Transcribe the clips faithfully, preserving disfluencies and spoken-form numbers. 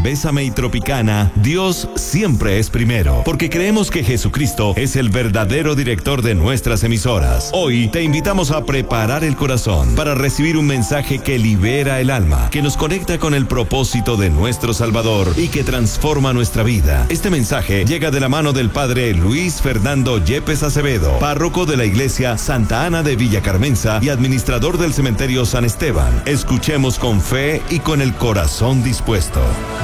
Bésame y Tropicana, Dios siempre es primero, porque creemos que Jesucristo es el verdadero director de nuestras emisoras. Hoy te invitamos a preparar el corazón para recibir un mensaje que libera el alma, que nos conecta con el propósito de nuestro Salvador y que transforma nuestra vida. Este mensaje llega de la mano del Padre Luis Fernando Yepes Acevedo, párroco de la Iglesia Santa Ana de Villa Carmenza y administrador del Cementerio San Esteban. Escuchemos con fe y con el corazón dispuesto.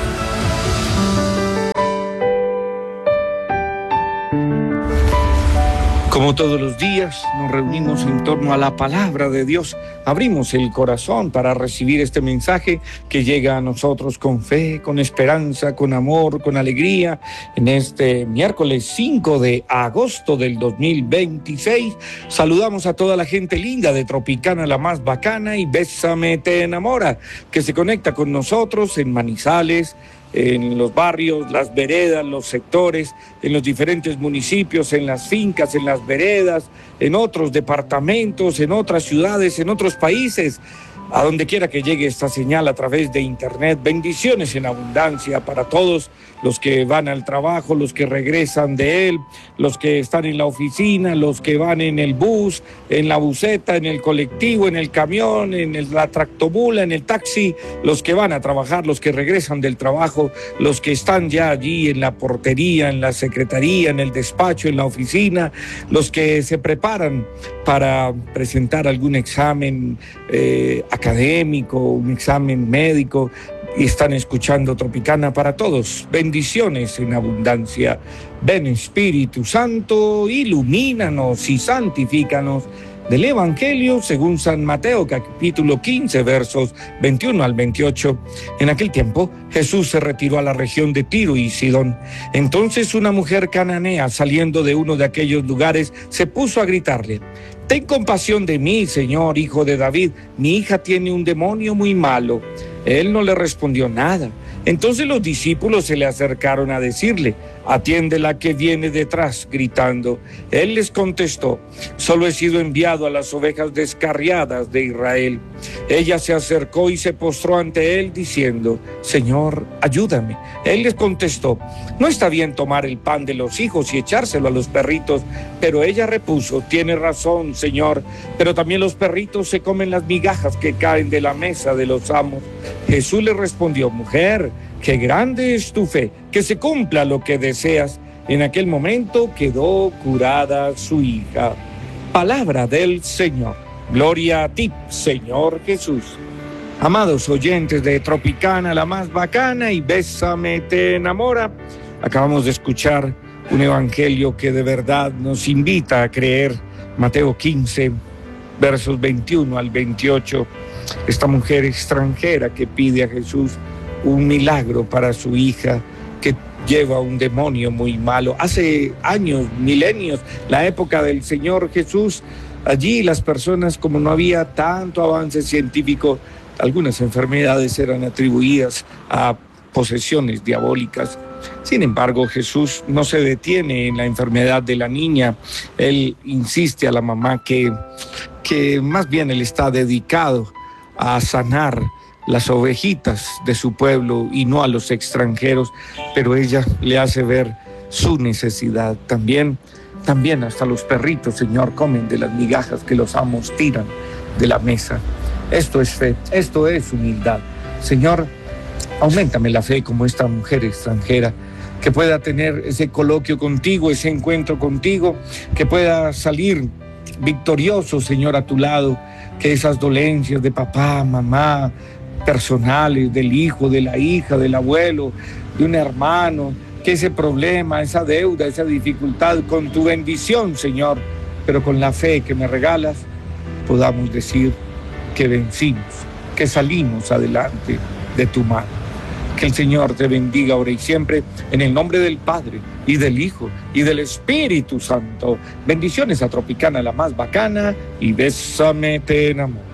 Como todos los días, nos reunimos en torno a la palabra de Dios. Abrimos el corazón para recibir este mensaje que llega a nosotros con fe, con esperanza, con amor, con alegría. En este miércoles cinco de agosto del dos mil veintiséis, saludamos a toda la gente linda de Tropicana, la más bacana, y Bésame te enamora, que se conecta con nosotros en Manizales, en los barrios, las veredas, los sectores, en los diferentes municipios, en las fincas, en las veredas, en otros departamentos, en otras ciudades, en otros países. A donde quiera que llegue esta señal a través de internet, bendiciones en abundancia para todos los que van al trabajo, los que regresan de él, los que están en la oficina, los que van en el bus, en la buseta, en el colectivo, en el camión, en el, la tractomula, en el taxi, los que van a trabajar, los que regresan del trabajo, los que están ya allí en la portería, en la secretaría, en el despacho, en la oficina, los que se preparan para presentar algún examen eh, académico, un examen médico, y están escuchando Tropicana. Para todos, bendiciones en abundancia. Ven Espíritu Santo, ilumínanos y santifícanos. Del Evangelio según San Mateo, capítulo quince, versos veintiuno al veintiocho. En aquel tiempo, Jesús se retiró a la región de Tiro y Sidón. Entonces una mujer cananea, saliendo de uno de aquellos lugares, se puso a gritarle: «Ten compasión de mí, Señor, hijo de David, mi hija tiene un demonio muy malo». Él no le respondió nada. Entonces los discípulos se le acercaron a decirle: «Atiende la que viene detrás», gritando. Él les contestó: «Solo he sido enviado a las ovejas descarriadas de Israel». Ella se acercó y se postró ante él diciendo: «Señor, ayúdame». Él les contestó: «No está bien tomar el pan de los hijos y echárselo a los perritos». Pero ella repuso: «Tiene razón, Señor, pero también los perritos se comen las migajas que caen de la mesa de los amos». Jesús le respondió: «Mujer, qué grande es tu fe, que se cumpla lo que deseas». En aquel momento quedó curada su hija. Palabra del Señor. Gloria a ti, Señor Jesús. Amados oyentes de Tropicana, la más bacana, y Bésame te enamora, acabamos de escuchar un evangelio que de verdad nos invita a creer. Mateo quince, versos veintiuno al veintiocho. Esta mujer extranjera que pide a Jesús un milagro para su hija, que lleva un demonio muy malo. Hace años, milenios, la época del Señor Jesús, allí las personas, como no había tanto avance científico, algunas enfermedades eran atribuidas a posesiones diabólicas. Sin embargo, Jesús no se detiene en la enfermedad de la niña. Él insiste a la mamá que, que más bien él está dedicado a sanar las ovejitas de su pueblo y no a los extranjeros, pero ella le hace ver su necesidad. También, también hasta los perritos, Señor, comen de las migajas que los amos tiran de la mesa. Esto es fe, esto es humildad. Señor, auméntame la fe como esta mujer extranjera, que pueda tener ese coloquio contigo, ese encuentro contigo, que pueda salir victorioso, Señor, a tu lado, que esas dolencias de papá, mamá, personales, del hijo, de la hija, del abuelo, de un hermano, que ese problema, esa deuda, esa dificultad, con tu bendición, Señor, pero con la fe que me regalas, podamos decir que vencimos, que salimos adelante de tu mano. Que el Señor te bendiga ahora y siempre, en el nombre del Padre, y del Hijo, y del Espíritu Santo. Bendiciones a Tropicana, la más bacana, y Bésame te enamora.